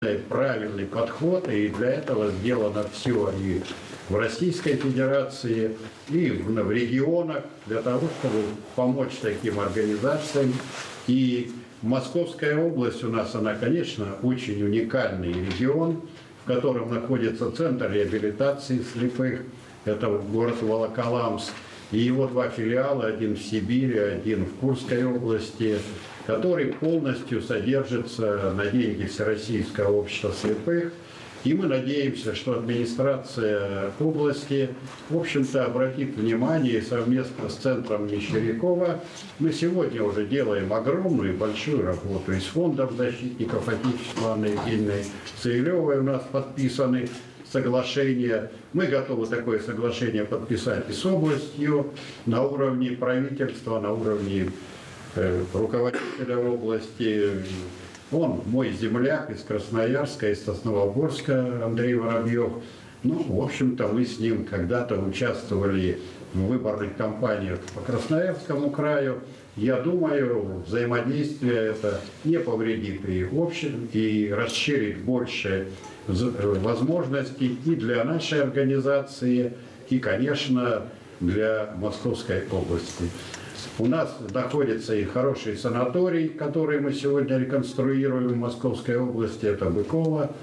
правильный подход, и для этого сделано все и в Российской Федерации, и в регионах, для того, чтобы помочь таким организациям. И Московская область у нас, она, конечно, очень уникальный регион, в котором находится центр реабилитации слепых, это город Волоколамск, и его два филиала, один в Сибири, один в Курской области, который полностью содержится на деньги Всероссийского общества слепых. И мы надеемся, что администрация области, в общем-то, обратит внимание и совместно с центром Мещерякова мы сегодня уже делаем огромную и большую работу. И с фондом защитников Отечества Анны Евгеньевны Цивилевой у нас подписаны соглашения. Мы готовы такое соглашение подписать и с областью на уровне правительства, на уровне руководителя области. Он мой земляк из Красноярска, из Сосновоборска, Андрей Воробьев. Ну, в общем-то, мы с ним когда-то участвовали в выборных кампаниях по Красноярскому краю. Я думаю, взаимодействие это не повредит и общем, и расширит больше возможностей и для нашей организации, и, конечно, для Московской области. У нас находится и хороший санаторий, который мы сегодня реконструируем в Московской области, это Быково.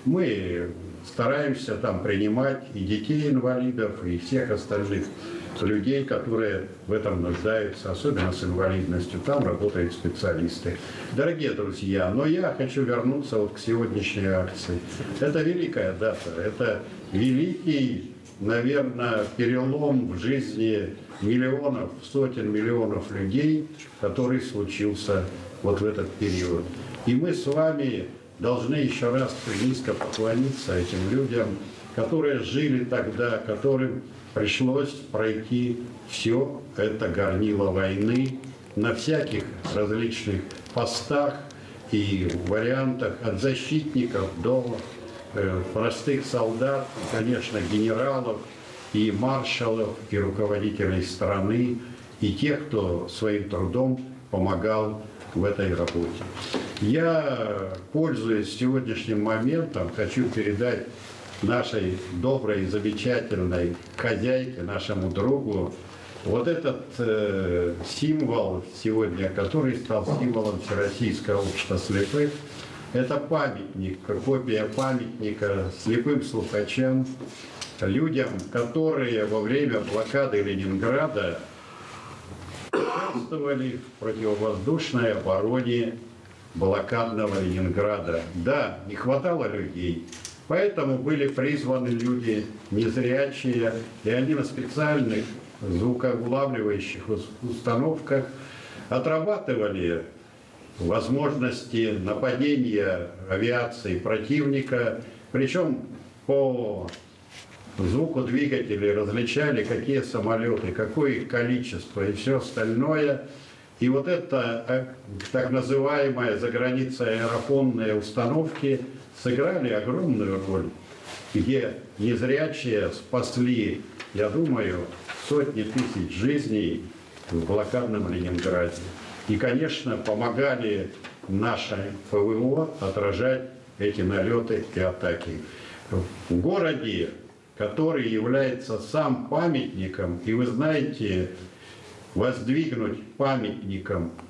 Мы стараемся там принимать и детей-инвалидов, и всех остальных людей, которые в этом нуждаются, особенно с инвалидностью. Там работают специалисты. Дорогие друзья, но я хочу вернуться вот к сегодняшней акции. Это великая дата, это великий, наверное, перелом в жизни миллионов, сотен миллионов людей, который случился вот в этот период. И мы с вами должны еще раз низко поклониться этим людям, которые жили тогда, которым пришлось пройти все это горнило войны на всяких различных постах и вариантах, от защитников до простых солдат, конечно, генералов, и маршалов, и руководителей страны, и тех, кто своим трудом помогал в этой работе. Я, пользуясь сегодняшним моментом, хочу передать нашей доброй и замечательной хозяйке, нашему другу, вот этот символ сегодня, который стал символом Всероссийского общества слепых. Это памятник, копия памятника слепым слухачам, людям, которые во время блокады Ленинграда участвовали в противовоздушной обороне блокадного Ленинграда. Да, не хватало людей, поэтому были призваны люди незрячие, и они на специальных звукоулавливающих установках отрабатывали возможности нападения авиации противника, причем по звуку двигателей различали, какие самолеты, какое их количество и все остальное. И вот это так называемые за границей аэрофонные установки сыграли огромную роль, где незрячие спасли, я думаю, сотни тысяч жизней в блокадном Ленинграде. И, конечно, помогали нашей ФВО отражать эти налеты и атаки. В городе, который является сам памятником, и вы знаете, воздвигнуть памятник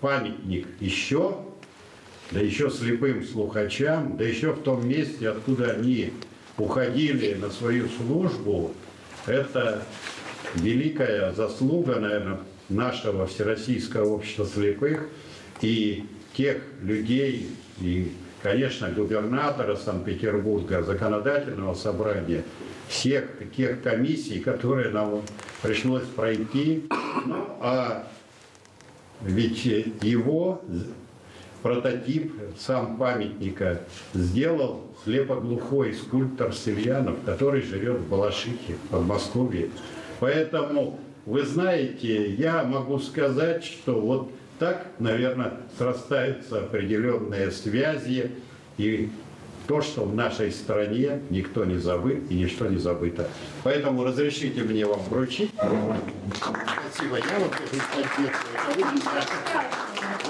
еще, да еще слепым слухачам, да еще в том месте, откуда они уходили на свою службу, это великая заслуга, наверное, нашего Всероссийского общества слепых и тех людей, и, конечно, губернатора Санкт-Петербурга, законодательного собрания, всех тех комиссий, которые нам пришлось пройти. Ну, а ведь его прототип, сам памятника, сделал слепоглухой скульптор Сильянов, который живет в Балашихе, в Подмосковье. Поэтому, вы знаете, я могу сказать, что вот так, наверное, срастаются определенные связи, и то, что в нашей стране никто не забыт и ничто не забыто. Поэтому разрешите мне вам вручить. Спасибо. Я вот хочу поддерживать.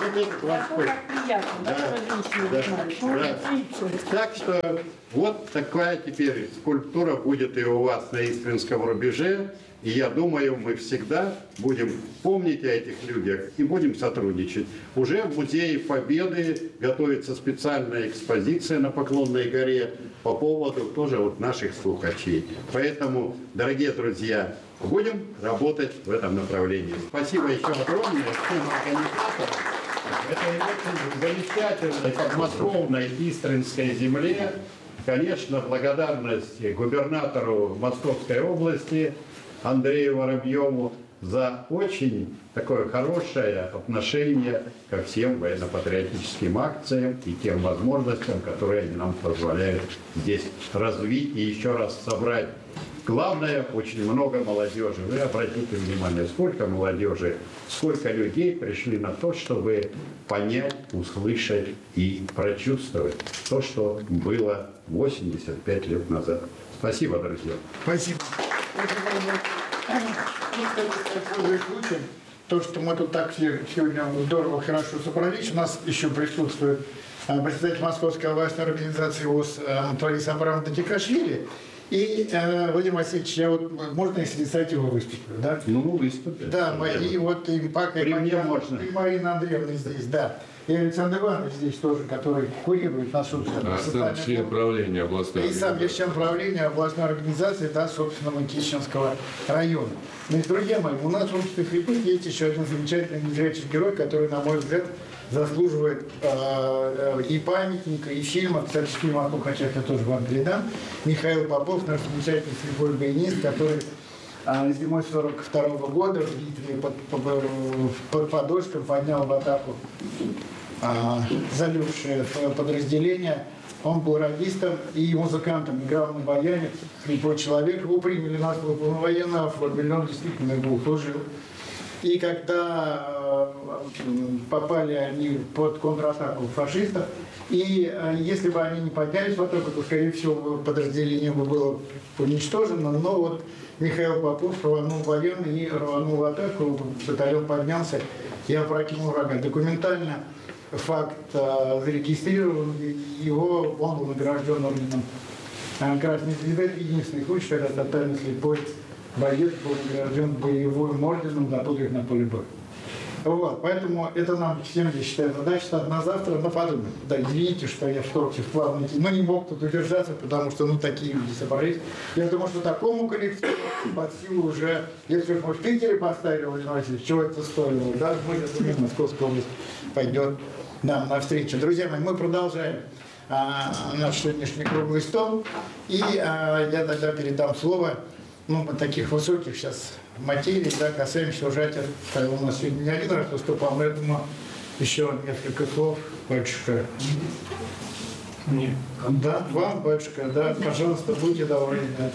Так что вот такая теперь скульптура будет и у вас на Истринском рубеже. И я думаю, мы всегда будем помнить о этих людях и будем сотрудничать. Уже в Музее Победы готовится специальная экспозиция на Поклонной горе по поводу тоже вот наших слухачей. Поэтому, дорогие друзья, будем работать в этом направлении. Спасибо еще огромное всем организаторам. Это очень замечательной подмосковной Истринской земле. Конечно, благодарность губернатору Московской области Андрею Воробьеву за очень такое хорошее отношение ко всем военно-патриотическим акциям и тем возможностям, которые они нам позволяют здесь развить и еще раз собрать. Главное, очень много молодежи. Вы обратите внимание, сколько молодежи, сколько людей пришли на то, чтобы понять, услышать и прочувствовать то, что было 85 лет назад. Спасибо, друзья. Спасибо. Случай, то, что мы тут так сегодня здорово, хорошо собрались, у нас еще присутствует председатель Московской областной организации ВОС Лариса Абрамовна Тикашвили. И, Владимир Васильевич, я вот, можно, если инициативу выступлю, да? Ну, выступим. Да, и вот и Марина Андреевна здесь, да. И Александр Иванович здесь тоже, который курирует нашу сам член правления областной. И сам я член правления областной организации, да, собственно, Мытищинского района. Значит, друзья мои, у нас в обществе слепых есть еще один замечательный незрячий герой, который, на мой взгляд, заслуживает и памятника, и фильма. Кстати, фильм о Тухачах я тоже вам передам. Михаил Попов, наш замечательный слепой баянист, который зимой 1942 года в битве под Подольском поднял в атаку залегшее подразделение. Он был радистом и музыкантом, играл на баяне, слепой человек. Его приняли на службу военного форме, он действительно был, служил. И когда попали они под контратаку фашистов, и если бы они не поднялись в атаку, то, скорее всего, подразделение бы было уничтожено. Но вот Михаил Попов рванул военный и рванул в атаку, батальон поднялся и опрокинул врага. Документально факт зарегистрирован, его, он был награжден орденом Красной Звезды. Единственный случай, когда тотально слепой боец был награжден боевым орденом за подвиг на поле боя. Вот, поэтому это нам всем, я считаю, задача на завтра, но подумаем. Да, извините, что я вторгся в плавный, но не мог тут удержаться, потому что, такие люди собрались. Я думаю, что такому коллективу под силу уже, если мы в Питере поставили, Владимир Васильевич, чего это стоило, да, мы, я думаю, Московская область пойдет нам навстречу. Друзья мои, мы продолжаем наш сегодняшний круглый стол, и я тогда передам слово, по таких высоких сейчас материй, да, касаемся уже, у нас сегодня не один раз выступал, но я думаю, еще несколько слов, батюшка. Нет. Да, вам, батюшка, да, пожалуйста, будьте добры. Да.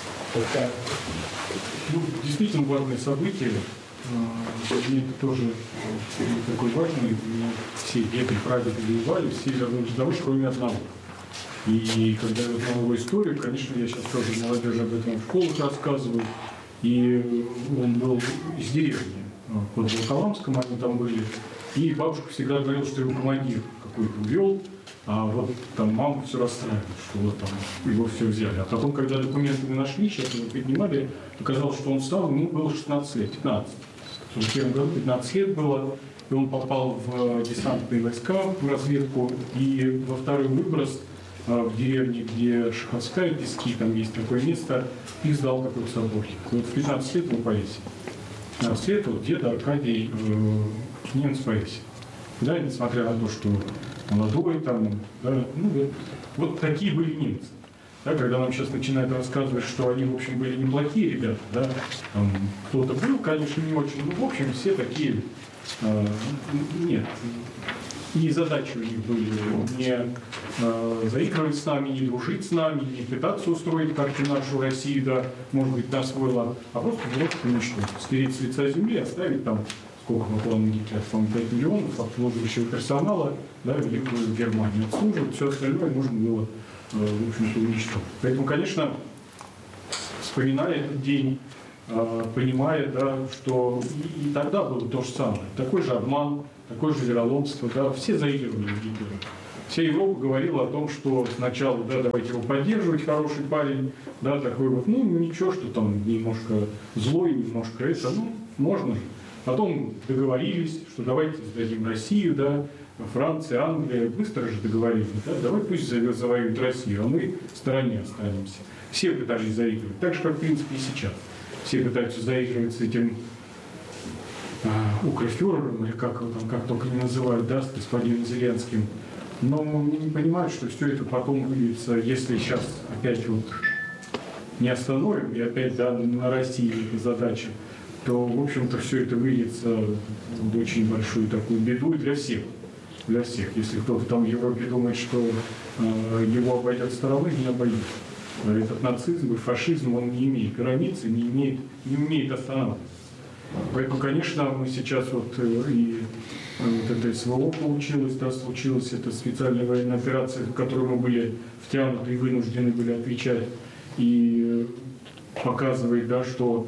Действительно важные события. И это тоже такой важный. Все деды, прадеды воевали, все вернулись домой, кроме одного. И когда я узнал его историю, конечно, я сейчас тоже молодежи об этом в школах рассказываю. И он был из деревни, под Волоколамском они там были. И бабушка всегда говорила, что его командир какой-то увел, а вот там мама все расстраивалась, что вот там его все взяли. А потом, когда документы не нашли, сейчас его поднимали, оказалось, что он стал, ему было 16 лет, 15. В первом году 15 лет было, и он попал в десантные войска, в разведку, и во второй выброс в деревне, где Шаховская, Пески, там есть такое место, их сдал какой-то соборник. Вот в 15 лет он повесил. 15 лет вот дед Аркадий немец повесил. Да, несмотря на то, что молодой там, да, вот такие были немцы. Да, когда нам сейчас начинают рассказывать, что они, в общем, были неплохие ребята, да, кто-то был, конечно, не очень, но, в общем, все такие, нет. И задачи у них были не заигрывать с нами, не дружить с нами, не пытаться устроить как-то нашу Россию, да, может быть, на свой лад, а просто уничтожить, стереть с лица земли, оставить там, сколько на плане Гитлера, по-моему, 5 миллионов обслуживающего персонала, да, Великую Германию обслуживать, все остальное можно было, в общем-то, уничтожить. Поэтому, конечно, вспоминая этот день, понимая, да, что и тогда было то же самое. Такой же обман, такое же вероломство, да, все заигрывали в Гитлера. Вся Европа говорила о том, что сначала, да, давайте его поддерживать, хороший парень, да, такой вот, ну, ничего, что там немножко злой, немножко это, ну, можно же. Потом договорились, что давайте сдадим Россию, да, Франция, Англия, быстро же договорились, да, давай пусть завоюют Россию, а мы в стороне останемся. Все пытались заигрывать, так же, как, в принципе, и сейчас. Все пытаются заигрывать с этим укрофюрером, или как его там, как только не называют, да, с господином Зеленским. Но не понимают, что все это потом выльется, если сейчас опять вот не остановим и опять, да, на России эта задача, то, в общем-то, все это выльется в очень большую такую беду для всех. Для всех. Если кто-то там в Европе думает, что его обойдет стороной, не обойдет. Этот нацизм и фашизм, он не имеет границ, не умеет останавливаться. Поэтому, конечно, мы сейчас вот и вот это СВО получилось, да, случилась эта специальная военная операция, в которой мы были втянуты и вынуждены были отвечать, и показывает, да, что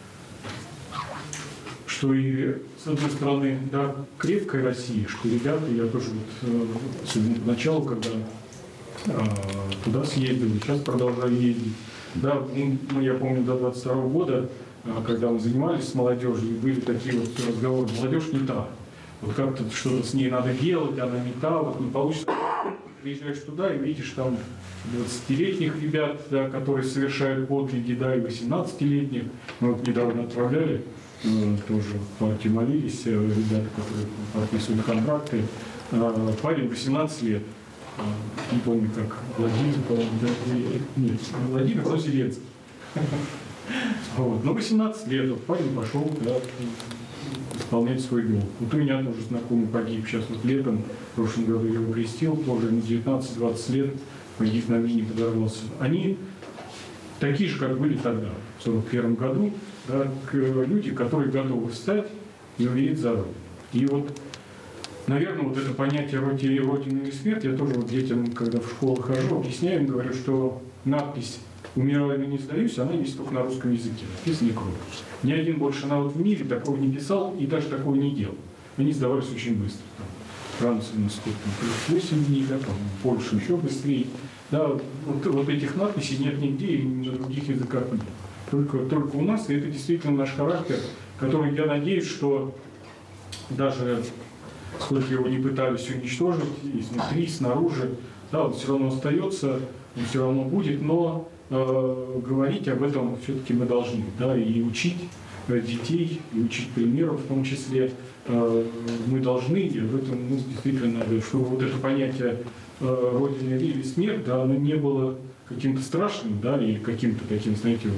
и с одной стороны, да, крепкая Россия, что ребята, я тоже вот, особенно поначалу, когда туда съездил, сейчас продолжаю ездить. Да, ну, я помню, до 22 года, когда мы занимались с молодежью, были такие вот разговоры, молодежь не та. Вот как-то что-то с ней надо делать, она не та, вот не получится. Приезжаешь туда и видишь там 20-летних ребят, да, которые совершают подвиги, да, и 18-летних. Мы вот недавно отправляли, тоже в партии молились, ребята, которые подписывали контракты. Парень 18 лет, не помню как, Владимир, нет, не Владимир, но Зеленский. Вот. Но 18 лет, вот парень пошел, да, исполнять свой долг. Вот у меня тоже знакомый погиб сейчас вот летом, в прошлом году я его крестил, тоже на 19-20 лет погиб на мине, подорвался. Они такие же, как были тогда, в 1941 году, да, люди, которые готовы встать и умереть за Родину. И вот, наверное, вот это понятие Родины и смерть, я тоже вот детям, когда в школу хожу, объясняю им, говорю, что надпись «Умираю, но не сдаюсь», она есть только на русском языке, написано кровью. Ни один больше народ в мире такого не писал и даже такого не делал. Они сдавались очень быстро. Там, Франция, насколько, 8 дней, да, там, Польша еще быстрее. Да, вот этих надписей нет нигде и на других языках нет. Только у нас, и это действительно наш характер, который, я надеюсь, что даже сколько его не пытались уничтожить, изнутри, снаружи, да, он все равно остается, он все равно будет, но говорить об этом все-таки мы должны, да, и учить детей, и учить примеров в том числе мы должны, и об этом действительно надо, чтобы вот это понятие Родина или смерть, да, оно не было каким-то страшным, да, или каким-то таким, знаете,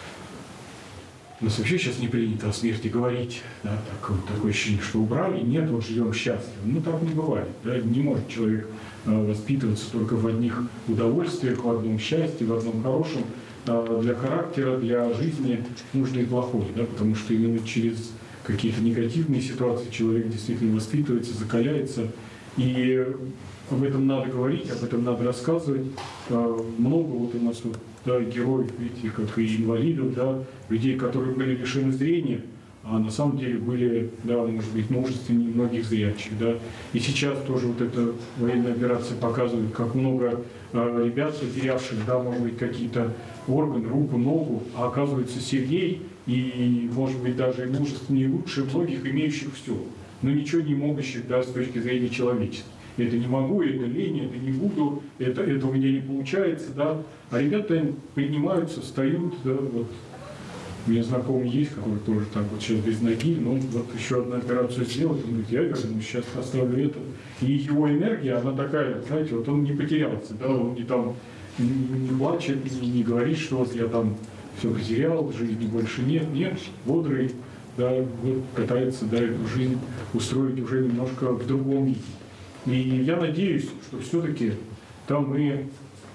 у нас вообще сейчас не принято о смерти говорить, да, такое ощущение, что убрали, нет, вот живем счастливо. Ну, так не бывает, да, не может человек воспитываться только в одних удовольствиях, в одном счастье, в одном хорошем. Для характера, для жизни нужно и плохое, да, потому что именно через какие-то негативные ситуации человек действительно воспитывается, закаляется, и об этом надо говорить, об этом надо рассказывать. Много вот у нас вот, да, героев, видите, как и инвалидов, да, людей, которые были лишены зрения, а на самом деле были, да, может быть, мужественнее многих зрячих, да. И сейчас тоже вот эта военная операция показывает, как много ребят, потерявших, да, может быть, какие-то органы, руку, ногу, а оказывается сильней и, может быть, даже и мужественнее, лучше многих, имеющих все, но ничего не могущих, да, с точки зрения человечества. Это не могу, это лень, это не буду, это у меня не получается, да. А ребята поднимаются, встают, да, вот. У меня знакомый есть, который тоже так вот сейчас без ноги, но вот еще одну операцию сделать, он говорит, я вернусь, сейчас поставлю это. И его энергия, она такая, знаете, вот он не потерялся, да, он не там не плачет, не говорит, что вот я там все потерял, жизни больше нет, бодрый, да, вот пытается, да, эту жизнь устроить уже немножко в другом виде. И я надеюсь, что все-таки там мы,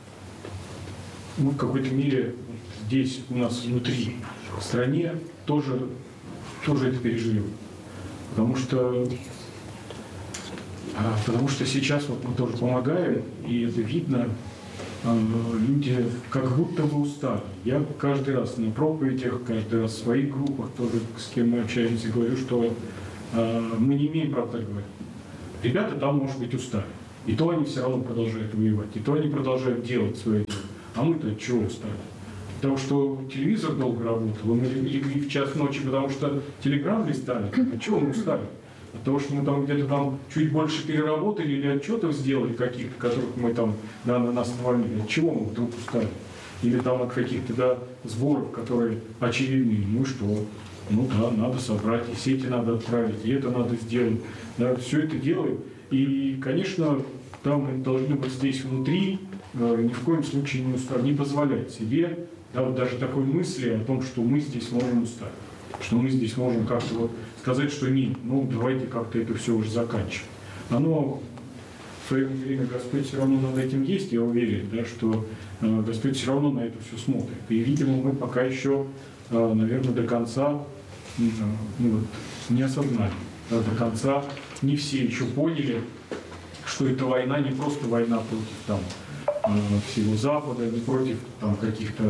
в какой-то мере здесь у нас внутри, в стране, тоже это переживем. Потому что сейчас вот мы тоже помогаем, и это видно, люди как будто бы устали. Я каждый раз на проповедях, каждый раз в своих группах, тоже с кем мы общаемся, говорю, что мы не имеем права так говорить. Ребята там, может быть, устали. И то они все равно продолжают воевать, и то они продолжают делать свое дело. А мы-то от чего устали? Потому что телевизор долго работал, мы легли в час ночи, потому что телеграм листали. От чего мы устали? От того, что мы там где-то там чуть больше переработали или отчетов сделали каких-то, которых мы там на нас навалили. От чего мы вдруг устали? Или там от каких-то сборов, которые очевидны. Ну что? Ну да, надо собрать, и сети надо отправить, и это надо сделать. Да, все это делаем. И, конечно, там мы должны быть здесь внутри, ни в коем случае не позволять себе вот даже такой мысли о том, что мы здесь можем устать. Что мы здесь можем как-то вот сказать, что нет, ну давайте как-то это все уже заканчивать. Оно в свое время Господь все равно над этим есть, я уверен, да, что Господь все равно на это все смотрит. И, видимо, мы пока еще, наверное, до конца не осознали, до конца не все еще поняли, что эта война не просто война против там, всего Запада, не против там, каких-то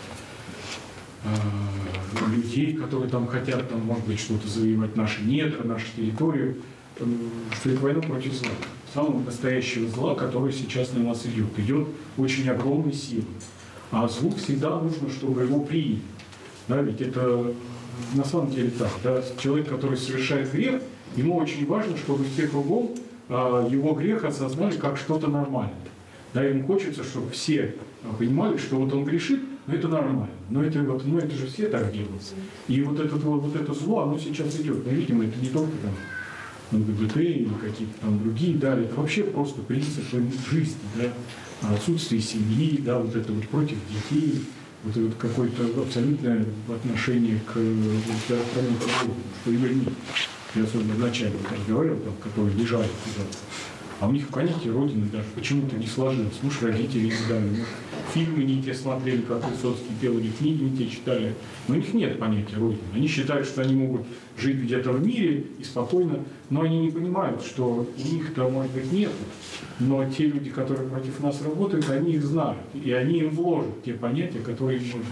людей, которые там хотят, там, может быть, что-то завоевать наши недра, нашу территорию, что это война против зла. Самого настоящего зла, который сейчас на нас идет. Идет очень огромной силой. А злу всегда нужно, чтобы его приняли. Да, ведь это на самом деле так. Да? Человек, который совершает грех, ему очень важно, чтобы все кругом его грех осознали как что-то нормальное. Да, ему хочется, чтобы все понимали, что вот он грешит, но это нормально. Но это же все так делают. И вот это зло, оно сейчас идет. Мы видим, это не только там ЛГБТ или какие-то там другие, да, это вообще просто принципы жизни, да, отсутствие семьи, да, вот это вот против детей, вот это вот какое-то абсолютное отношение к стране, что ее нет. Я особенно вначале разговаривал, там, которые лежали туда. А у них в понятии Родины даже почему-то не сложилось. Муж, родители издали. Фильмы не те смотрели, как Высоцкий пел, или книги не те читали. Но у них нет понятия Родины. Они считают, что они могут жить где-то в мире и спокойно, но они не понимают, что у них-то, может быть, нет. Но те люди, которые против нас работают, они их знают. И они им вложат те понятия, которые им нужны.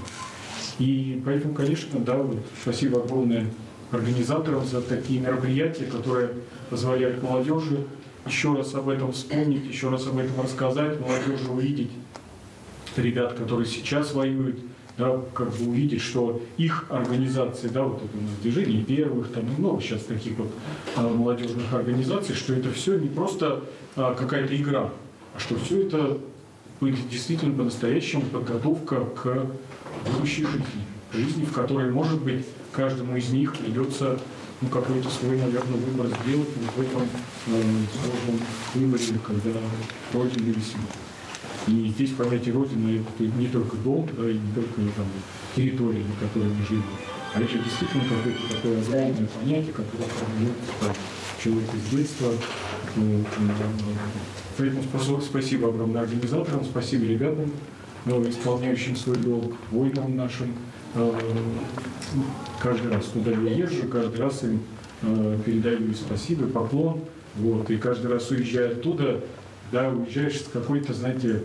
И поэтому, конечно, да, вот, спасибо огромное организаторам за такие мероприятия, которые позволяют молодежи еще раз об этом вспомнить, еще раз об этом рассказать, молодежи увидеть ребят, которые сейчас воюют, да, как бы увидеть, что их организации, да, вот это у нас движение первых, там много сейчас таких вот молодежных организаций, что это все не просто какая-то игра, а что все это будет действительно по-настоящему подготовка к будущей жизни, в которой, может быть, каждому из них придется какой-то свой, наверное, выбор сделать в этом сложном выборе, когда Родина или семья. И здесь понятие Родины – это не только дом, да, и не только там, территория, на которой мы живем, а это действительно какое-то такое огромное понятие, которое формируется человек из детства. Поэтому спасибо огромное организаторам, спасибо ребятам, исполняющим свой долг, воинам нашим. Каждый раз туда я езжу, каждый раз им передаю спасибо, поклон. Вот, и каждый раз уезжая оттуда, да, уезжаешь с какой-то, знаете,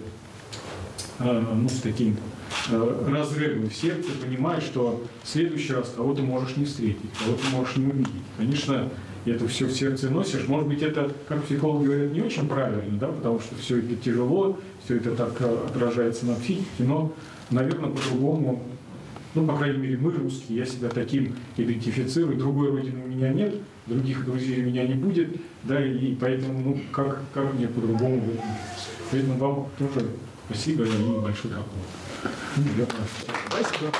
с таким разрывом в сердце, понимаешь, что в следующий раз кого-то можешь не встретить, кого-то можешь не увидеть. Конечно, это все в сердце носишь. Может быть, это, как психологи говорят, не очень правильно, да, потому что все это тяжело, все это так отражается на психике, но, наверное, по-другому. Ну, по крайней мере, мы, русские, я себя таким идентифицирую, другой родины у меня нет, других друзей у меня не будет, да, и поэтому, как мне по-другому в этом? Поэтому вам тоже спасибо и большой поклон. Спасибо.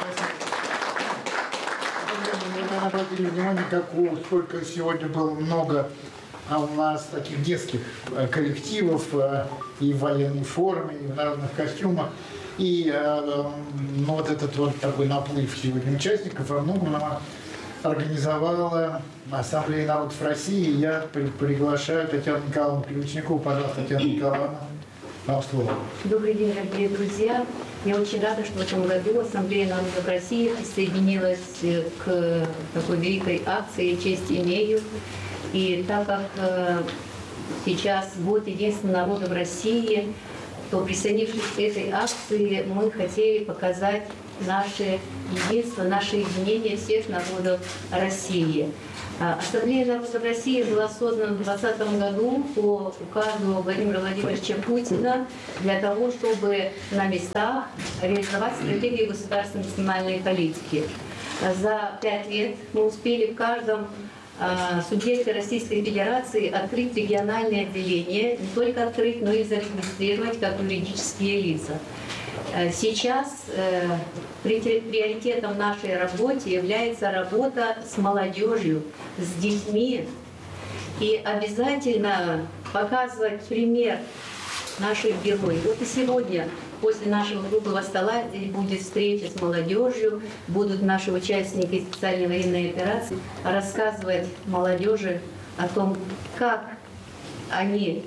Вы обратили внимание, сколько сегодня было много у нас таких детских коллективов и в военной форме, и в народных костюмах. И вот этот вот такой наплыв сегодня участников организовала Ассамблея народов России. Я приглашаю Татьяну Николаевну Ключникову. Пожалуйста, Татьяна Николаевна, вам слово. Добрый день, дорогие друзья. Я очень рада, что в этом году Ассамблея народов России присоединилась к такой великой акции «Честь имею». И так как сейчас год единства народов России, что, присоединившись к этой акции, мы хотели показать наше единство, наше единение всех народов России. Ассамблея народов России была создана в 2020 году по указу Владимира Владимировича Путина для того, чтобы на местах реализовать стратегию государственной национальной политики. За 5 лет мы успели в каждом субъекте Российской Федерации открыть региональные отделения, не только открыть, но и зарегистрировать как юридические лица. Сейчас приоритетом нашей работы является работа с молодежью, с детьми. И обязательно показывать пример наших героев. Вот и сегодня, после нашего круглого стола, здесь будет встреча с молодежью, будут наши участники специальной военной операции рассказывать молодежи о том, как они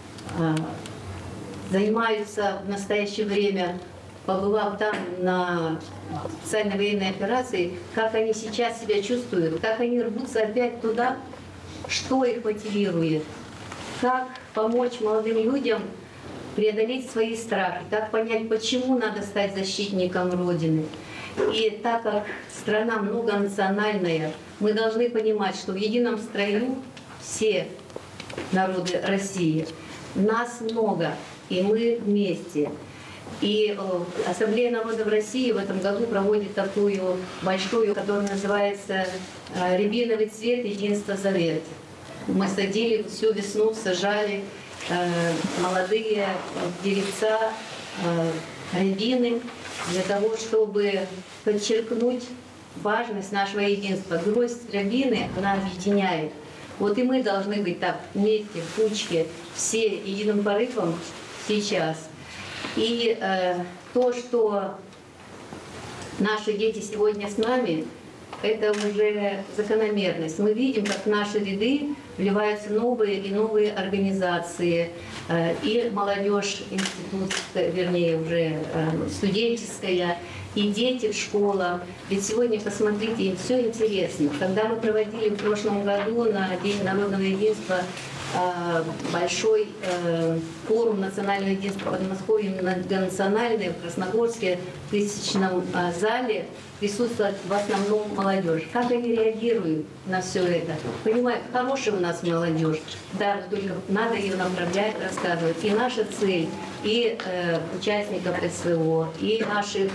занимаются в настоящее время, побывав там на специальной военной операции, как они сейчас себя чувствуют, как они рвутся опять туда, что их мотивирует, как помочь молодым людям преодолеть свои страхи, как понять, почему надо стать защитником Родины. И так как страна многонациональная, мы должны понимать, что в едином строю все народы России. Нас много, и мы вместе. И Ассамблея народов России в этом году проводит такую большую, которая называется «Рябиновый цвет. Единство. Завет». Мы садили всю весну, сажали молодые деревца, рябины, для того, чтобы подчеркнуть важность нашего единства. Гроздь рябины, она объединяет. Вот и мы должны быть так вместе, в кучке, все единым порывом сейчас. И то, что наши дети сегодня с нами, это уже закономерность. Мы видим, как в наши ряды вливаются новые и новые организации. И молодежь, институт, вернее, уже студенческая, и дети в школах. Ведь сегодня, посмотрите, им все интересно. Когда мы проводили в прошлом году на День народного единства большой форум национального единства в Подмосковье, многонациональный, в Красногорске, в тысячном зале, присутствует в основном молодежь. Как они реагируют на все это? Понимают, хорошая у нас молодежь, да, только надо ее направлять, рассказывать. И наша цель, и участников СВО, и наших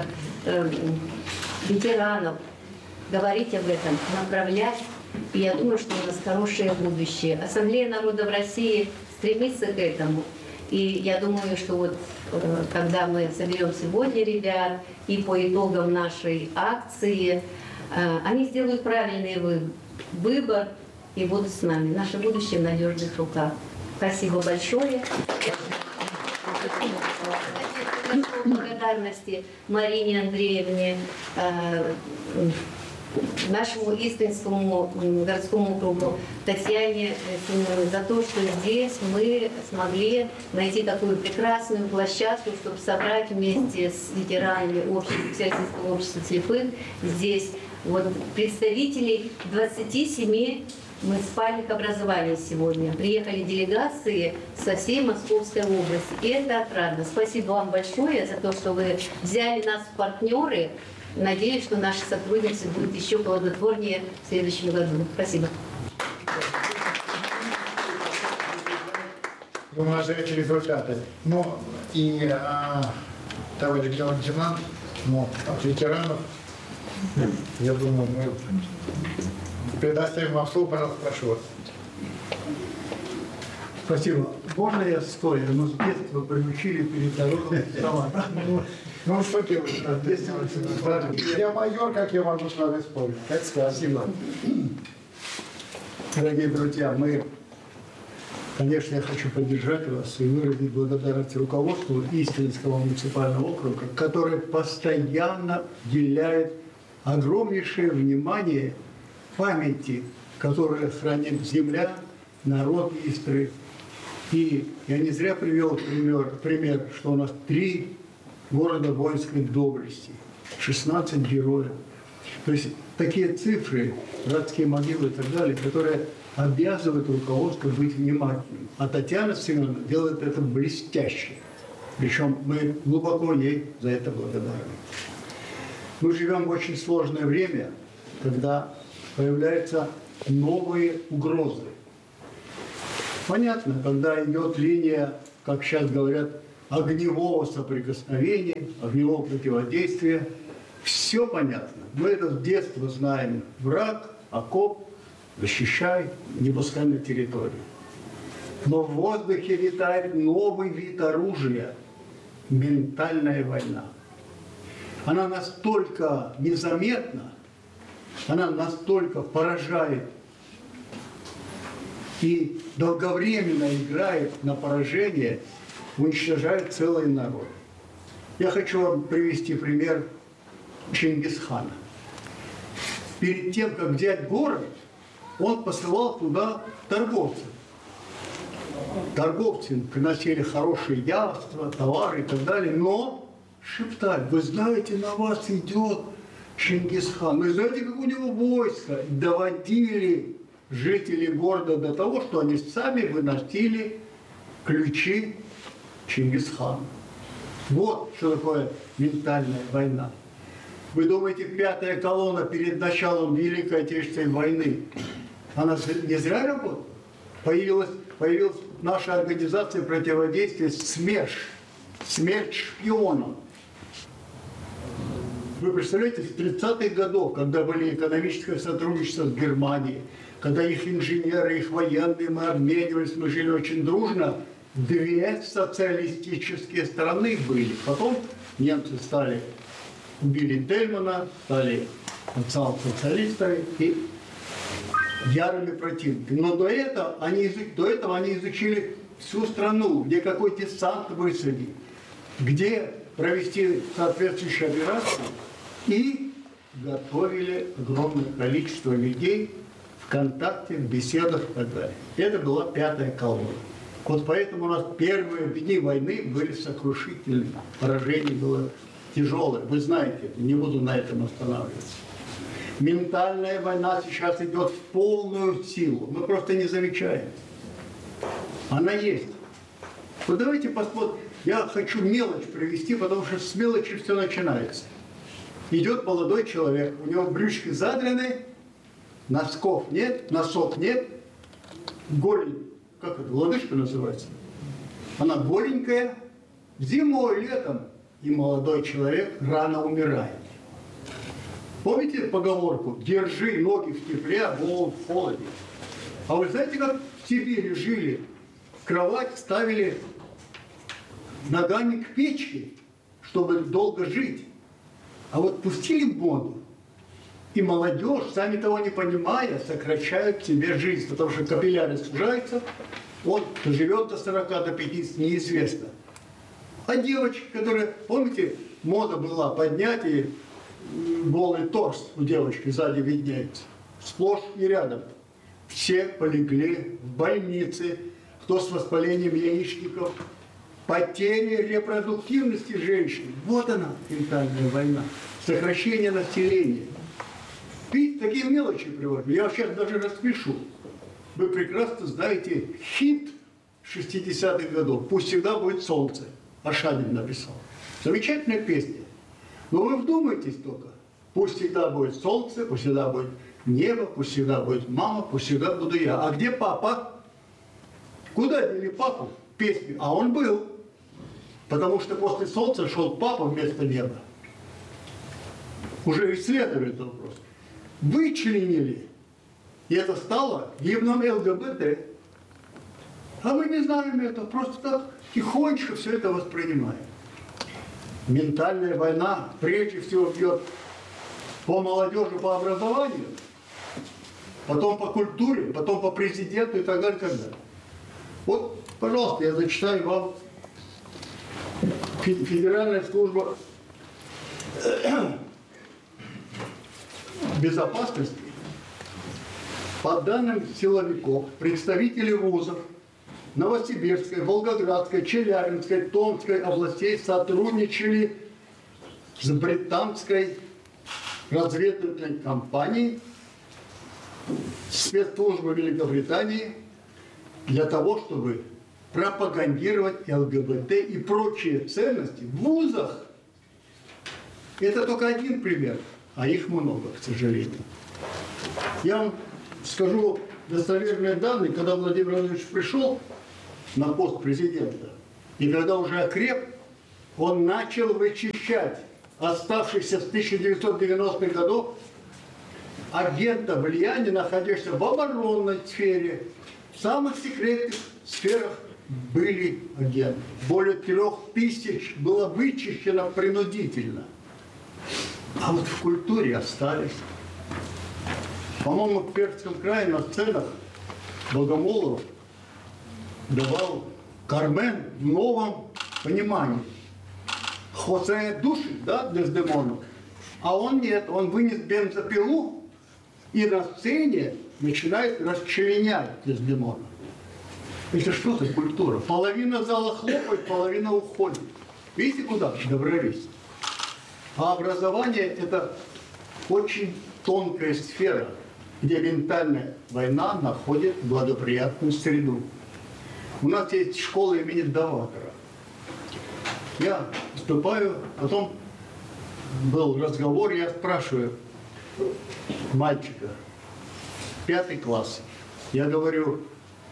ветеранов говорить об этом, направлять. И я думаю, что у нас хорошее будущее. Ассамблея народов России стремится к этому. И я думаю, что вот когда мы соберем сегодня ребят и по итогам нашей акции, они сделают правильный выбор и будут с нами. Наше будущее в надежных руках. Спасибо большое. Благодарности Марине Андреевне, нашему Истринскому городскому округу Татьяне Семеновне за то, что здесь мы смогли найти такую прекрасную площадку, чтобы собрать вместе с ветеранами Всероссийского общества слепых здесь вот представителей 27 муниципальных образований сегодня. Приехали делегации со всей Московской области. И это отрадно. Спасибо вам большое за то, что вы взяли нас в партнеры. Надеюсь, что наше сотрудничество будет еще плодотворнее в следующем году. Спасибо. У нас же эти результаты. Ну и товарищ генерал-лейтенант, от ветеранов, я думаю, мы предоставим вам слово, пожалуйста, прошу вас. Спасибо. Можно я стоя? Ну, с детства приучили перед народом вставать. Ну, что делать? Я майор, как я могу с вами спорить? Спасибо. Дорогие друзья, конечно, я хочу поддержать вас и выразить благодарность руководству Истринского муниципального округа, который постоянно уделяет огромнейшее внимание памяти, которую хранит земля, народ Истры. И я не зря привел пример, что у нас 3 города воинской доблести, 16 героев. То есть такие цифры, братские могилы и так далее, которые обязывают руководство быть внимательным. А Татьяна Семеновна делает это блестяще. Причем мы глубоко ей за это благодарны. Мы живем в очень сложное время, когда появляются новые угрозы. Понятно, когда идет линия, как сейчас говорят, огневого соприкосновения, огневого противодействия, все понятно. Мы это с детства знаем. Враг, окоп, защищай, не пускай на территорию. Но в воздухе витает новый вид оружия – ментальная война. Она настолько незаметна, она настолько поражает и долговременно играет на поражение, уничтожает целый народ. Я хочу вам привести пример Чингисхана. Перед тем, как взять город, он посылал туда торговцев. Торговцы приносили хорошие явства, товары и так далее, но шептали: вы знаете, на вас идет Чингисхан, вы знаете, как у него войско. Доводили жителей города до того, что они сами выносили ключи Чингисхана. Вот что такое ментальная война. Вы думаете, пятая колонна перед началом Великой Отечественной войны, она не зря работала? Появилась наша организация противодействия СМЕРШ, смерть шпионам. Вы представляете, с 30-х годов, когда были экономическое сотрудничество с Германией, когда их инженеры, их военные, мы обменивались, мы жили очень дружно, две социалистические страны были. Потом немцы убили Тельмана, стали национал-социалистами и ярыми противниками. Но до этого они изучили всю страну, где какой десант высадить, где провести соответствующие операции, и готовили огромное количество людей в контакте, в беседах и так далее. Это была пятая колонна. Вот поэтому у нас первые дни войны были сокрушительны. Поражение было тяжелое. Вы знаете это, не буду на этом останавливаться. Ментальная война сейчас идет в полную силу. Мы просто не замечаем. Она есть. Вот давайте посмотрим. Я хочу мелочь привести, потому что с мелочи все начинается. Идет молодой человек, у него брючки задрены, носков нет, носок нет, голень, как это, лодыжка называется? Она голенькая, зимой, летом, и молодой человек рано умирает. Помните поговорку «держи ноги в тепле, а голову в холоде»? А вы знаете, как в Сибири жили? Кровать ставили ногами к печке, чтобы долго жить. А вот пустили моду, и молодежь, сами того не понимая, сокращают себе жизнь, потому что капилляры сужаются, он живет до 40, до 50, неизвестно. А девочки, которые, помните, мода была поднять, и голый торс у девочки сзади виднеется, сплошь и рядом. Все полегли в больнице, кто с воспалением яичников, потеря репродуктивности женщин. Вот она, ментальная война. Сокращение населения. Видите, такие мелочи привожу. Я сейчас даже распишу. Вы прекрасно знаете хит 60-х годов «Пусть всегда будет солнце». Ашанин написал. Замечательная песня. Но вы вдумайтесь только. Пусть всегда будет солнце, пусть всегда будет небо, пусть всегда будет мама, пусть всегда буду я. А где папа? Куда дели папу? Песню. А он был. Потому что после солнца шел папа вместо неба. Уже исследовали этот вопрос. Вычленили. И это стало гимном ЛГБТ. А мы не знаем это. Просто так тихонечко все это воспринимаем. Ментальная война прежде всего бьет по молодежи, по образованию, потом по культуре, потом по президенту и так далее, и так далее. Вот, пожалуйста, я зачитаю вам Федеральная служба безопасности. По данным силовиков, представители вузов Новосибирской, Волгоградской, Челябинской, Томской областей сотрудничали с британской разведывательной компанией, спецслужбой Великобритании для того, чтобы пропагандировать ЛГБТ и прочие ценности в вузах. Это только один пример, а их много, к сожалению. Я вам скажу достоверные данные, когда Владимир Владимирович пришел на пост президента, и когда уже окреп, он начал вычищать оставшихся с 1990-х годов агентов влияния, находящихся в оборонной сфере, в самых секретных сферах были агенты. Более 3000 было вычищено принудительно. А вот в культуре остались. По-моему, в Пермском крае на сценах Богомолов давал Кармен в новом понимании. Хосе душит, да, Дездемону, а он нет, он вынес бензопилу и на сцене начинает расчленять Дездемона. Это что за культура? Половина зала хлопает, половина уходит. Видите, куда добрались? А образование – это очень тонкая сфера, где ментальная война находит благоприятную среду. У нас есть школа имени Даватора. Я выступаю, потом был разговор, я спрашиваю мальчика, 5 класс. Я говорю,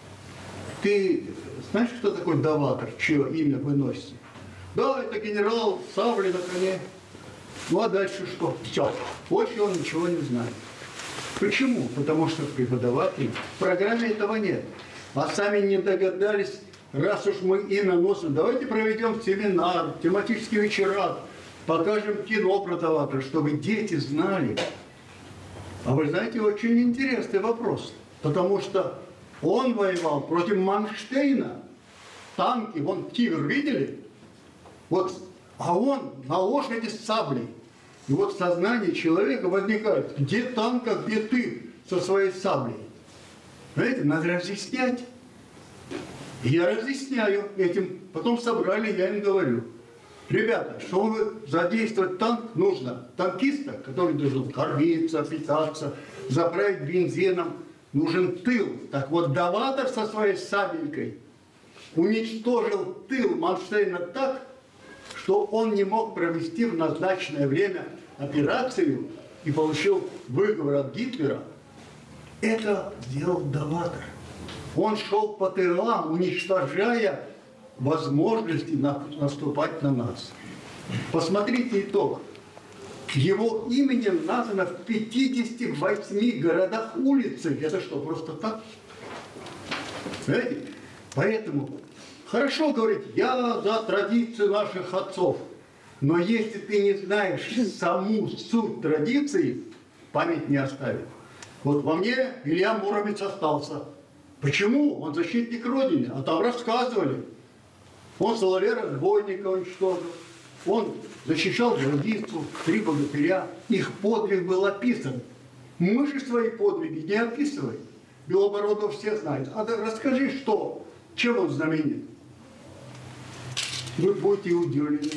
ты знаешь, кто такой Даватор, чье имя выносится? Да, это генерал Савли на коне. Ну а дальше что? Все. Больше он ничего не знает. Почему? Потому что преподаватель в программе этого нет. А сами не догадались, раз уж мы имя носим, давайте проведем семинар, тематические вечера, покажем кино про Даватора, чтобы дети знали. А вы знаете, очень интересный вопрос. Потому что он воевал против Манштейна. Танки, вон «Тигр» видели? Вот, а он на лошади с саблей. И вот в сознании человека возникает, где танк, а где ты со своей саблей. Знаете, надо разъяснять. И я разъясняю этим. Потом собрали, я им говорю. Ребята, чтобы задействовать танк, нужно танкиста, который должен кормиться, питаться, заправить бензином. Нужен тыл. Так вот, Даватор со своей сабелькой уничтожил тыл Манштейна так, что он не мог провести в назначенное время операцию и получил выговор от Гитлера. Это сделал Даватор. Он шел по тылам, уничтожая возможности наступать на нас. Посмотрите итог. Его именем названо в 58 городах улицы. Это что, просто так? Знаете? Поэтому хорошо говорить, я за традицию наших отцов. Но если ты не знаешь саму суть традиции, память не оставит. Вот во мне Илья Муромец остался. Почему? Он защитник Родины. А там рассказывали. Он Соловья-разбойника уничтожил. Он защищал Гвардейцу, 3 богатыря. Их подвиг был описан. Мы же свои подвиги не описываем. Белобородов все знают. А расскажи, что? Чем он знаменит? Вы будете удивлены.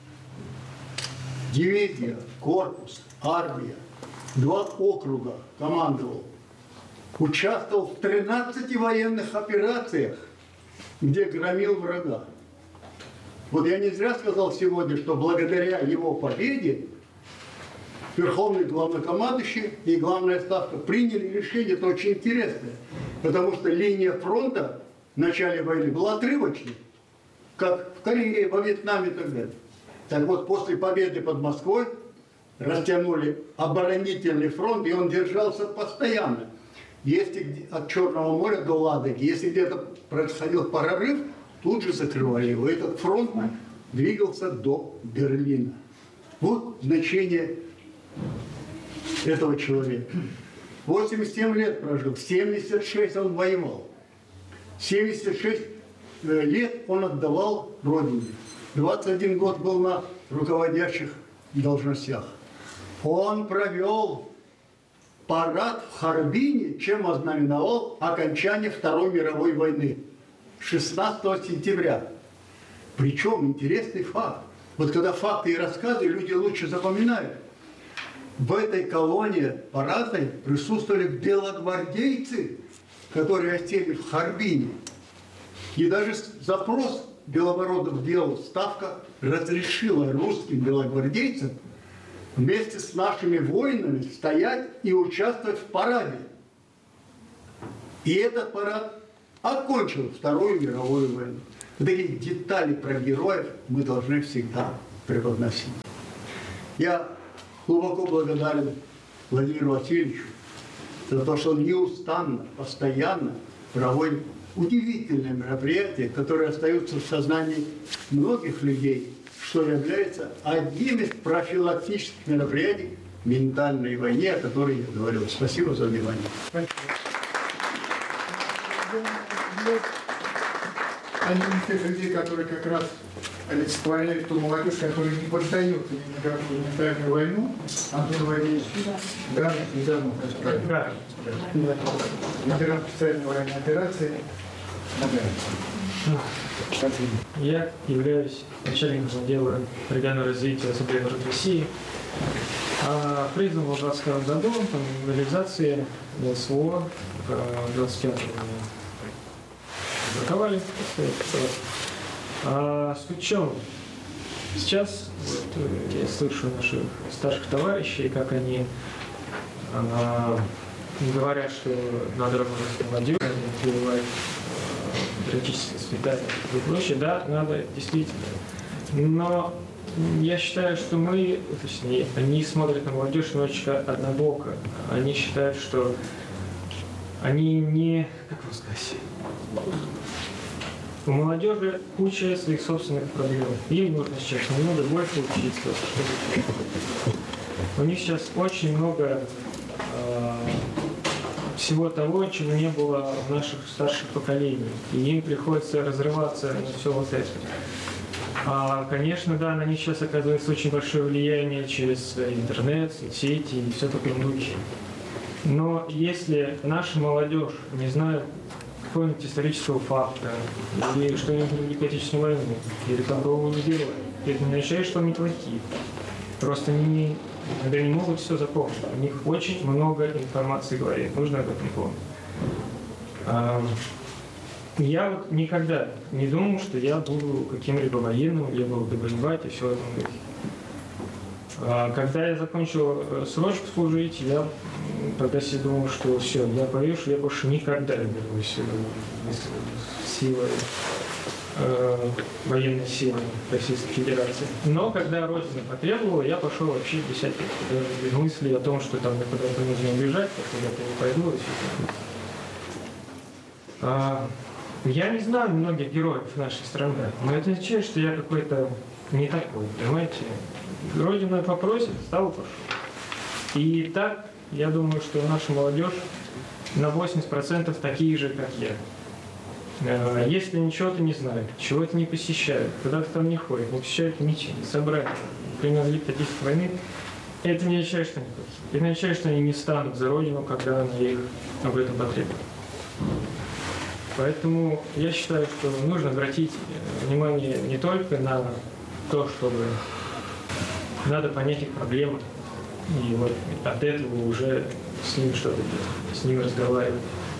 Дивизия, корпус, армия, 2 округа командовал. Участвовал в 13 военных операциях, где громил врага. Вот я не зря сказал сегодня, что благодаря его победе Верховный главнокомандующий и главная ставка приняли решение, это очень интересное, потому что линия фронта в начале войны была отрывочной, как в Корее, во Вьетнаме и так далее. Так вот, после победы под Москвой растянули оборонительный фронт, и он держался постоянно. Если от Черного моря до Ладоги, если где-то происходил прорыв, тут же закрывали его. Этот фронт двигался до Берлина. Вот значение этого человека. 87 лет прожил, 76 он воевал. 76 лет он отдавал Родине. 21 год был на руководящих должностях. Он провел парад в Харбине, чем ознаменовал окончание Второй мировой войны. 16 сентября. Причем интересный факт. Вот когда факты и рассказы люди лучше запоминают. В этой колонии парадной присутствовали белогвардейцы, которые осели в Харбине. И даже запрос белобородов делал, Ставка разрешила русским белогвардейцам вместе с нашими воинами стоять и участвовать в параде. И этот парад окончил Вторую мировую войну. Вот такие детали про героев мы должны всегда преподносить. Я глубоко благодарен Владимиру Васильевичу за то, что он неустанно, постоянно проводит удивительные мероприятия, которые остаются в сознании многих людей, что является одним из профилактических мероприятий в ментальной войне, о которой я говорил. Спасибо за внимание. Они из тех людей, которые как раз олицетворяют ту молодежь, которая не поддается ни на какую ментальную войну. Антон Владимирович Гарник недавно ветеран специальной военной операции. Я являюсь начальником отдела регионального развития особенного России. Признан в 2022 году по мобилизации СВО 25 браковали. Суть в чем? Сейчас вот, я слышу наших старших товарищей, как они говорят, что надо работать с молодежью, прививать патриотическое воспитание и прочее. Да, надо, действительно. Но я считаю, что мы, точнее, они смотрят на молодежь немножечко однобоко. Они считают, что они не, как вам сказать, у молодежи куча своих собственных проблем. Им нужно сейчас немного больше учиться, чтобы... У них сейчас очень много всего того, чего не было в наших старших поколениях. И им приходится разрываться на все вот это. Конечно, да, на них сейчас оказывается очень большое влияние через интернет, соцсети и все такое духе. Но если наша молодежь не знает какого-нибудь исторического факта, или что-нибудь про Великую Отечественную войну, или какого героя, это не означает, что они плохие. Просто они не могут все запомнить. У них очень много информации в голове. Нужно об этом помнить. Я вот никогда не думал, что я буду каким-либо военным, я буду воевать и все это. Когда я закончил срочку служить, я тогда себе думал, что все, я повешу, я больше никогда не вернусь силой, военной силы Российской Федерации. Но когда Родина потребовала, я пошел вообще без всяких мыслей о том, что там куда-то нужно убежать, куда-то не пойду. Я не знаю многих героев нашей страны, но это не означает, что я какой-то не такой, понимаете? Родина попросит, встал и пошел. И так, я думаю, что наша молодежь на 80% такие же, как я. Если они чего-то не знают, чего-то не посещают, куда-то там не ходят, не посещают митинги, собрания, примерно Великой Отечественной войны, это не означает, что они плохие. Это не означает, что они не станут за Родину, когда она их об этом потребует. Поэтому я считаю, что нужно обратить внимание не только на то, чтобы надо понять их проблемы, и вот от этого уже с ними что-то делать, с ними разговаривать.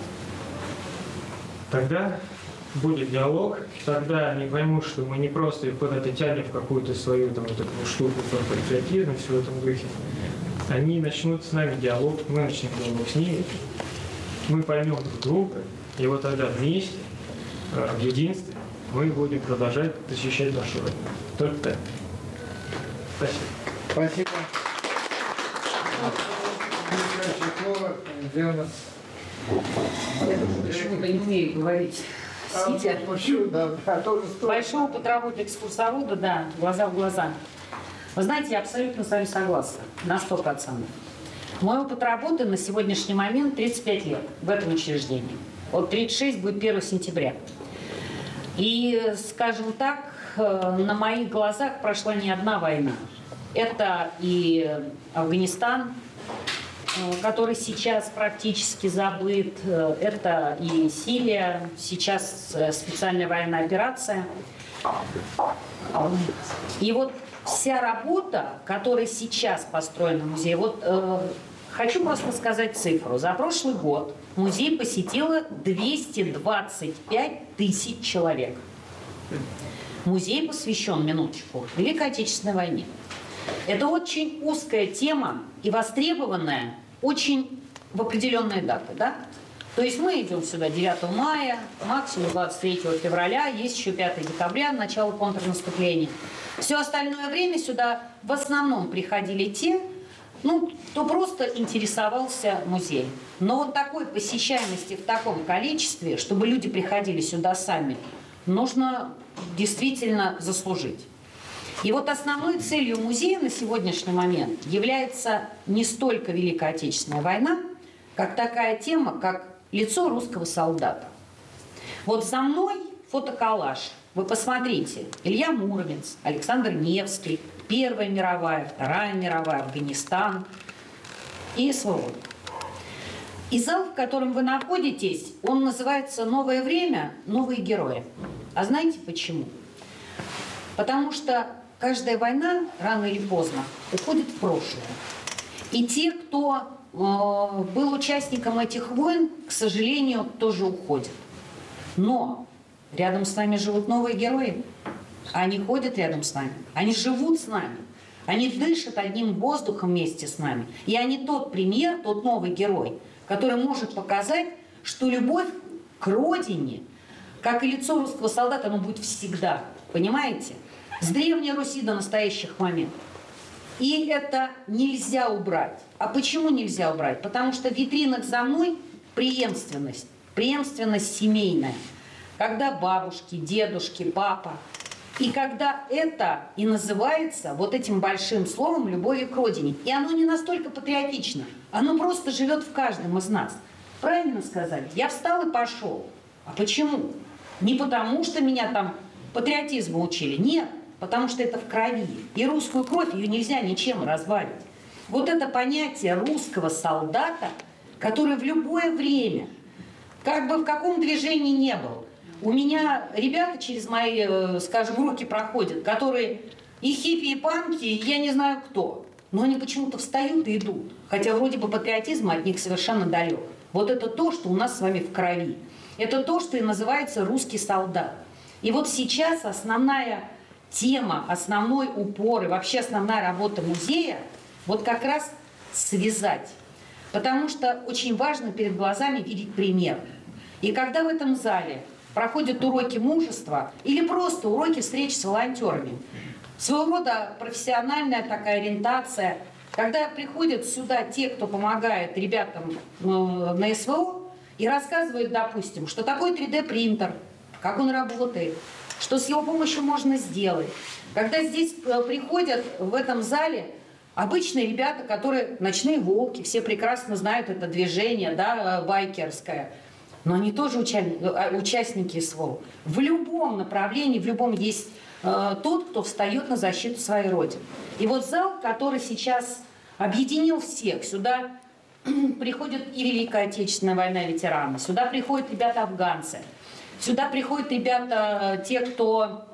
Тогда будет диалог, тогда они поймут, что мы не просто их куда-то тянем в какую-то свою там, вот такую штуку по патриотизму, все в этом духе. Они начнут с нами диалог, мы начнем диалог с ними, мы поймем друг друга, и вот тогда вместе, в единстве, мы будем продолжать защищать нашу родину. Только так. Спасибо. Спасибо. Слово для нас. Я почему-то не умею говорить. Сидя. Большой опыт работы экскурсовода, да, глаза в глаза. Вы знаете, я абсолютно с вами согласна, на 100%. Мой опыт работы на сегодняшний момент 35 лет в этом учреждении. Вот 36 будет 1 сентября. И, скажем так, на моих глазах прошла не одна война. Это и Афганистан, который сейчас практически забыт, это и Сирия, сейчас специальная военная операция. И вот вся работа, которая сейчас построена в музее, вот хочу просто сказать цифру. За прошлый год музей посетило 225 тысяч человек. Музей посвящен, минуточку, Великой Отечественной войне. Это очень узкая тема и востребованная очень в определенные даты, да? То есть мы идем сюда 9 мая, максимум 23 февраля, есть еще 5 декабря, начало контрнаступления. Все остальное время сюда в основном приходили те, кто просто интересовался музеем. Но вот такой посещаемости в таком количестве, чтобы люди приходили сюда сами, нужно действительно заслужить. И вот основной целью музея на сегодняшний момент является не столько Великая Отечественная война, как такая тема, как лицо русского солдата. Вот за мной фотоколлаж. Вы посмотрите. Илья Муромец, Александр Невский, Первая мировая, Вторая мировая, Афганистан и СВО. И зал, в котором вы находитесь, он называется «Новое время. Новые герои». А знаете почему? Потому что каждая война рано или поздно уходит в прошлое. И те, кто был участником этих войн, к сожалению, тоже уходят. Но рядом с нами живут новые герои. Они ходят рядом с нами. Они живут с нами. Они дышат одним воздухом вместе с нами. И они тот пример, тот новый герой, который может показать, что любовь к родине, как и лицо русского солдата, оно будет всегда. Понимаете? С Древней Руси до настоящих моментов. И это нельзя убрать. А почему нельзя убрать? Потому что в витринах за мной преемственность. Преемственность семейная. Когда бабушки, дедушки, папа. И когда это и называется вот этим большим словом «любовью к родине». И оно не настолько патриотично. Оно просто живет в каждом из нас. Правильно сказали? Я встал и пошел. А почему? Не потому, что меня там патриотизму учили. Нет. Потому что это в крови. И русскую кровь, ее нельзя ничем разбавить. Вот это понятие русского солдата, который в любое время, как бы в каком движении не был. У меня ребята через мои, скажем, руки проходят, которые и хиппи, и панки, и я не знаю кто. Но они почему-то встают и идут. Хотя вроде бы патриотизм от них совершенно далек. Вот это то, что у нас с вами в крови. Это то, что и называется русский солдат. И вот сейчас основная тема, основной упор и вообще основная работа музея вот как раз связать. Потому что очень важно перед глазами видеть пример. И когда в этом зале проходят уроки мужества или просто уроки встреч с волонтерами, своего рода профессиональная такая ориентация, когда приходят сюда те, кто помогает ребятам на СВО и рассказывают, допустим, что такое 3D-принтер, как он работает, что с его помощью можно сделать. Когда здесь приходят в этом зале обычные ребята, которые ночные волки, все прекрасно знают это движение, да, байкерское, но они тоже участники СВО. В любом направлении, в любом есть тот, кто встает на защиту своей родины. И вот зал, который сейчас объединил всех, сюда приходят и Великая Отечественная война ветераны, сюда приходят ребята-афганцы, сюда приходят ребята, те, кто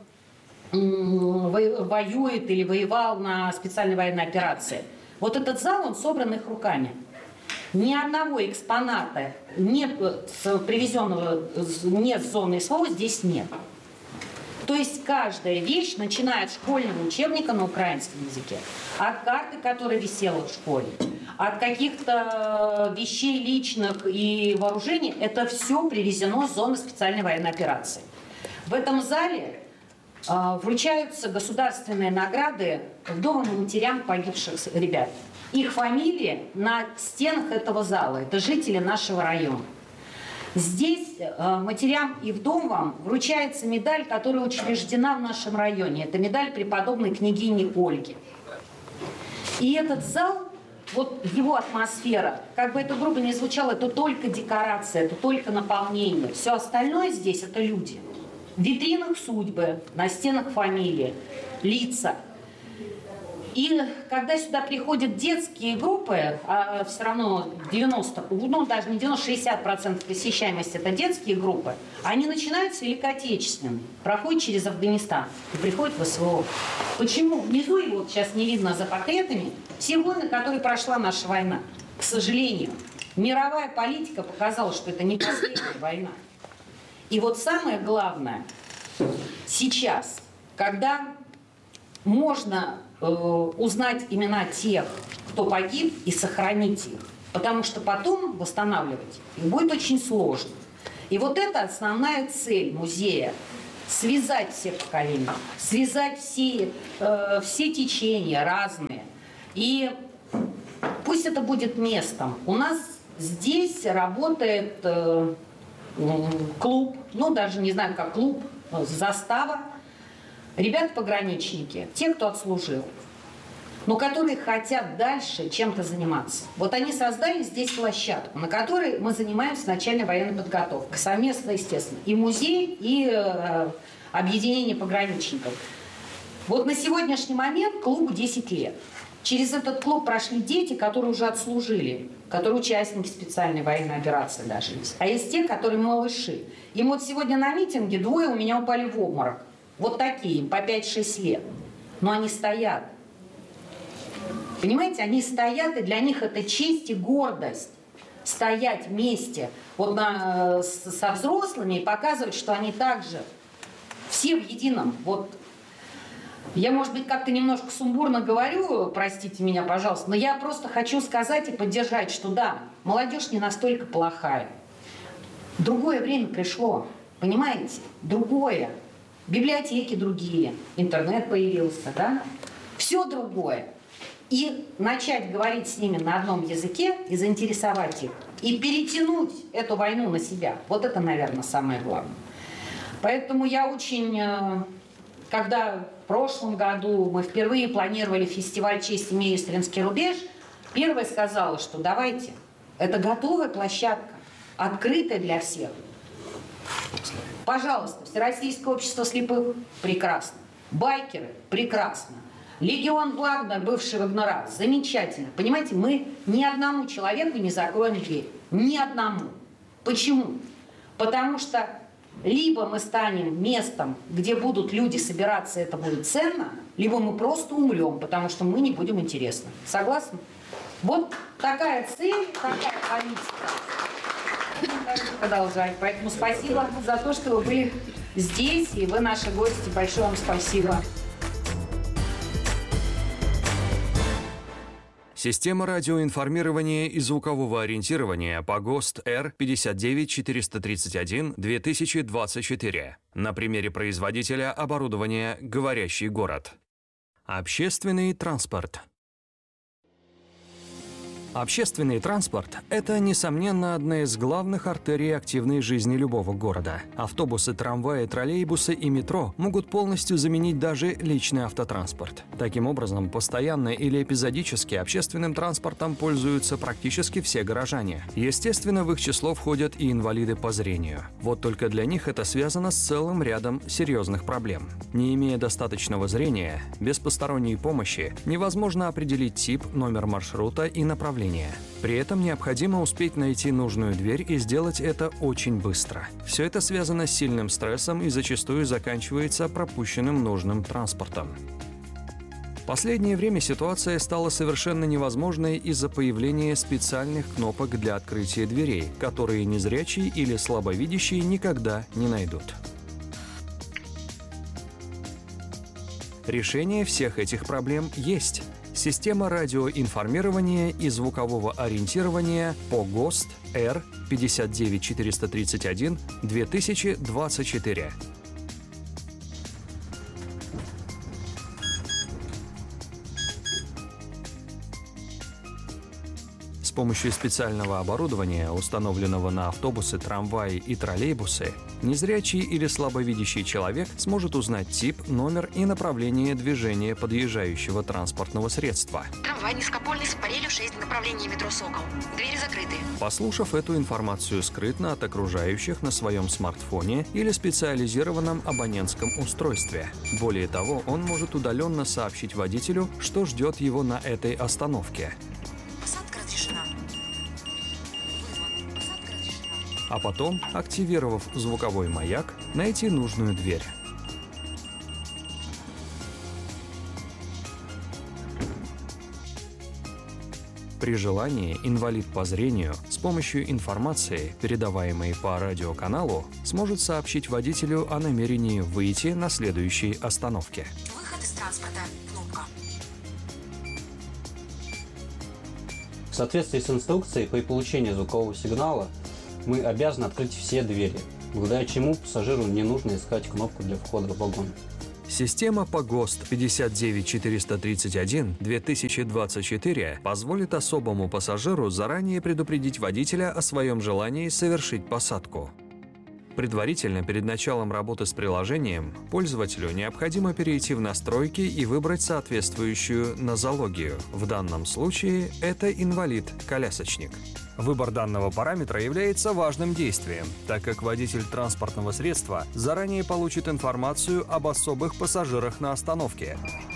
воюет или воевал на специальной военной операции. Вот этот зал, он собран их руками. Ни одного экспоната, привезенного не с зоны СВО, здесь нет. То есть каждая вещь, начиная от школьного учебника на украинском языке, от карты, которая висела в школе, от каких-то вещей личных и вооружений, это все привезено с зоны специальной военной операции. В этом зале вручаются государственные награды вдовам и матерям погибших ребят. Их фамилии на стенах этого зала. Это жители нашего района. Здесь матерям и вдовам вручается медаль, которая учреждена в нашем районе. Это медаль преподобной княгини Ольги. И этот зал, вот его атмосфера, как бы это грубо ни звучало, это только декорация, это только наполнение. Все остальное здесь – это люди. В витринах судьбы, на стенах фамилии, лица. И когда сюда приходят детские группы, а все равно 90, ну даже не 90, 60% посещаемости это детские группы, они начинают с Великой Отечественной, проходят через Афганистан и приходят в СВО. Почему? Внизу его вот сейчас не видно за портретами, все войны, которые прошла наша война. К сожалению, мировая политика показала, что это не последняя война. И вот самое главное, сейчас, когда можно узнать имена тех, кто погиб, и сохранить их, потому что потом восстанавливать их будет очень сложно. И вот это основная цель музея – связать все поколения, связать все течения разные. И пусть это будет местом. У нас здесь работает клуб, ну даже не знаю как клуб, застава. Ребята-пограничники, те, кто отслужил, но которые хотят дальше чем-то заниматься. Вот они создали здесь площадку, на которой мы занимаемся начальной военной подготовкой. Совместно, естественно, и музей, и объединение пограничников. Вот на сегодняшний момент клубу 10 лет. Через этот клуб прошли дети, которые уже отслужили, которые участники специальной военной операции даже есть. А есть те, которые малыши. Им вот сегодня на митинге двое у меня упали в обморок. Вот такие, по 5-6 лет. Но они стоят. Понимаете, они стоят, и для них это честь и гордость. Стоять вместе вот со взрослыми и показывать, что они также все в едином. Вот. Я, может быть, как-то немножко сумбурно говорю, простите меня, пожалуйста, но я просто хочу сказать и поддержать, что да, молодежь не настолько плохая. Другое время пришло, понимаете? Другое. Библиотеки другие, интернет появился, да? Все другое. И начать говорить с ними на одном языке и заинтересовать их. И перетянуть эту войну на себя. Вот это, наверное, самое главное. Поэтому я очень... Когда в прошлом году мы впервые планировали фестиваль «Честь имею Истринский рубеж», первая сказала, что давайте, это готовая площадка, открытая для всех. Пожалуйста, Всероссийское общество слепых – прекрасно. Байкеры – прекрасно. Легион Вагнер, бывший Вагнера – замечательно. Понимаете, мы ни одному человеку не закроем дверь. Ни одному. Почему? Потому что либо мы станем местом, где будут люди собираться, это будет ценно, либо мы просто умрем, потому что мы не будем интересны. Согласны? Вот такая цель, такая политика. Продолжать. Поэтому спасибо за то, что вы были здесь, и вы наши гости. Большое вам спасибо. Система радиоинформирования и звукового ориентирования по ГОСТ Р-59431-2024. На примере производителя оборудования «Говорящий город». Общественный транспорт. Общественный транспорт – это, несомненно, одна из главных артерий активной жизни любого города. Автобусы, трамваи, троллейбусы и метро могут полностью заменить даже личный автотранспорт. Таким образом, постоянно или эпизодически общественным транспортом пользуются практически все горожане. Естественно, в их число входят и инвалиды по зрению. Вот только для них это связано с целым рядом серьезных проблем. Не имея достаточного зрения, без посторонней помощи невозможно определить тип, номер маршрута и направление. При этом необходимо успеть найти нужную дверь и сделать это очень быстро. Все это связано с сильным стрессом и зачастую заканчивается пропущенным нужным транспортом. В последнее время ситуация стала совершенно невозможной из-за появления специальных кнопок для открытия дверей, которые незрячие или слабовидящие никогда не найдут. Решение всех этих проблем есть. Система радиоинформирования и звукового ориентирования по ГОСТ Р-59431-2024. С помощью специального оборудования, установленного на автобусы, трамваи и троллейбусы, незрячий или слабовидящий человек сможет узнать тип, номер и направление движения подъезжающего транспортного средства. Трамвай низкопольный с парелью 6 в направлении метро «Сокол». Двери закрыты. Послушав эту информацию скрытно от окружающих на своем смартфоне или специализированном абонентском устройстве. Более того, он может удаленно сообщить водителю, что ждет его на этой остановке. А потом, активировав звуковой маяк, найти нужную дверь. При желании инвалид по зрению с помощью информации, передаваемой по радиоканалу, сможет сообщить водителю о намерении выйти на следующей остановке. Выход из транспорта. Кнопка. В соответствии с инструкцией, при получении звукового сигнала мы обязаны открыть все двери, благодаря чему пассажиру не нужно искать кнопку для входа в вагон. Система по ГОСТ 59431-2024 позволит особому пассажиру заранее предупредить водителя о своем желании совершить посадку. Предварительно, перед началом работы с приложением, пользователю необходимо перейти в настройки и выбрать соответствующую нозологию. В данном случае это инвалид-колясочник. Выбор данного параметра является важным действием, так как водитель транспортного средства заранее получит информацию об особых пассажирах на остановке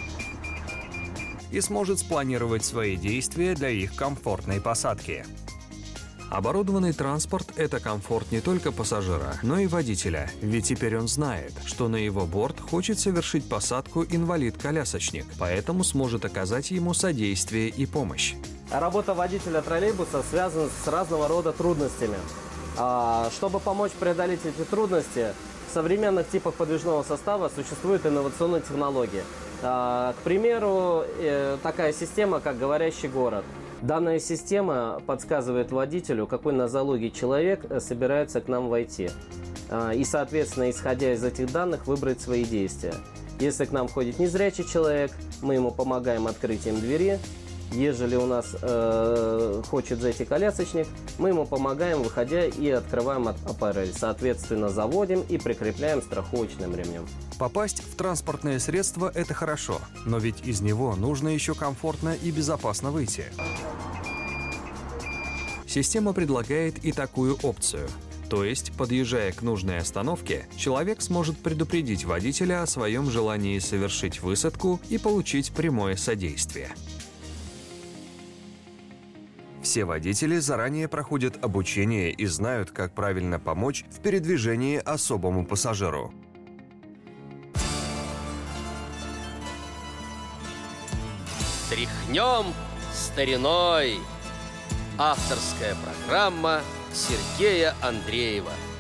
и сможет спланировать свои действия для их комфортной посадки. Оборудованный транспорт – это комфорт не только пассажира, но и водителя, ведь теперь он знает, что на его борт хочет совершить посадку инвалид-колясочник, поэтому сможет оказать ему содействие и помощь. Работа водителя троллейбуса связана с разного рода трудностями. Чтобы помочь преодолеть эти трудности, в современных типах подвижного состава существуют инновационные технологии. К примеру, такая система, как «Говорящий город». Данная система подсказывает водителю, какой нозологии человек собирается к нам войти. И, соответственно, исходя из этих данных, выбрать свои действия. Если к нам входит незрячий человек, мы ему помогаем открытием двери. Ежели у нас хочет зайти колясочник, мы ему помогаем, выходя, и открываем аппарель. Соответственно, заводим и прикрепляем страховочным ремнем. Попасть в транспортное средство – это хорошо, но ведь из него нужно еще комфортно и безопасно выйти. Система предлагает и такую опцию. То есть, подъезжая к нужной остановке, человек сможет предупредить водителя о своем желании совершить высадку и получить прямое содействие. Все водители заранее проходят обучение и знают, как правильно помочь в передвижении особому пассажиру. Тряхнем стариной. Авторская программа Сергея Андреева.